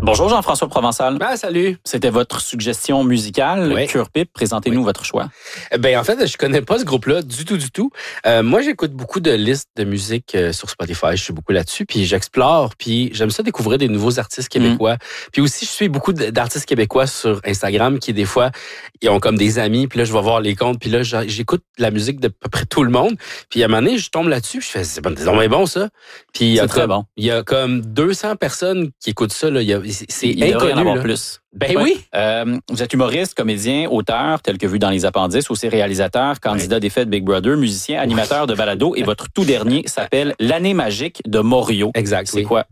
Bonjour Jean-François Provençal. Salut. C'était votre suggestion musicale, Oui. Cure Pip. Présentez-nous votre choix. En fait, je connais pas ce groupe-là du tout. Moi, j'écoute beaucoup de listes de musique sur Spotify. Je suis beaucoup là-dessus, puis j'explore, puis j'aime ça découvrir des nouveaux artistes québécois. Puis aussi, je suis beaucoup d'artistes québécois sur Instagram qui, des fois, ils ont comme des amis, puis là, je vais voir les comptes, puis là, j'écoute la musique de à peu près tout le monde. Puis à un moment donné, je tombe là-dessus, puis je fais, c'est bon, ça. Puis C'est très bon. Il y a comme 200 personnes qui écoutent ça, là. C'est Il devrait y en inconnu, avoir là. plus. Ben oui. Vous êtes humoriste, comédien, auteur, tel que vu dans les appendices, aussi réalisateur, candidat des fêtes Big Brother, musicien, animateur de balado. Et votre tout dernier s'appelle L'année magique de Morio. Exact. C'est quoi?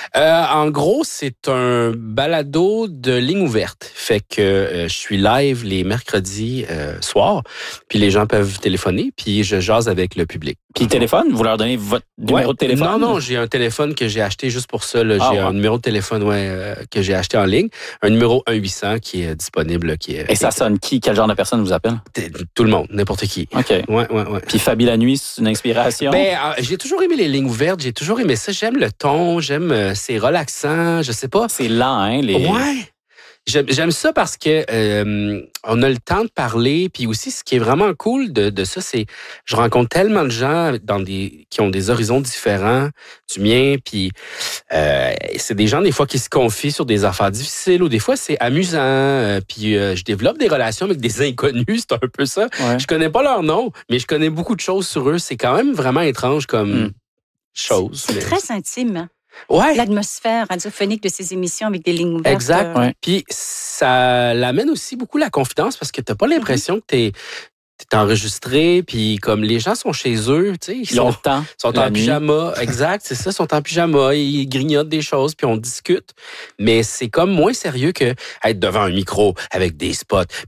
En gros, c'est un balado de ligne ouverte. Fait que je suis live les mercredis soirs, puis les gens peuvent téléphoner, puis je jase avec le public. Puis téléphone, vous leur donnez votre numéro de téléphone? Non, j'ai un téléphone que j'ai acheté juste pour ça. Là. J'ai un numéro de téléphone que j'ai acheté en ligne. Un numéro 1-800 qui est disponible. Et ça sonne qui? Quel genre de personne vous appelle? Tout le monde, n'importe qui. OK. Ouais. Puis Fabi la nuit, c'est une inspiration? J'ai toujours aimé les lignes ouvertes. J'ai toujours aimé ça. J'aime le ton. C'est relaxant. Je sais pas. C'est lent, hein? Ouais. J'aime ça parce que on a le temps de parler, puis aussi ce qui est vraiment cool de ça, c'est je rencontre tellement de gens qui ont des horizons différents du mien, puis c'est des gens des fois qui se confient sur des affaires difficiles ou des fois c'est amusant, puis je développe des relations avec des inconnus, c'est un peu ça. Ouais. Je connais pas leur nom, mais je connais beaucoup de choses sur eux. C'est quand même vraiment étrange comme chose. C'est très intime. Ouais. L'atmosphère radiophonique de ces émissions avec des lignes ouvertes. Exact. Puis ça l'amène aussi beaucoup la confidence parce que t'as pas l'impression que t'es enregistré, puis comme les gens sont chez eux, tu sais, Ils ont le temps. sont en pyjama. Exact, c'est ça, sont en pyjama, ils grignotent des choses, puis on discute. Mais c'est comme moins sérieux que être devant un micro avec des spots,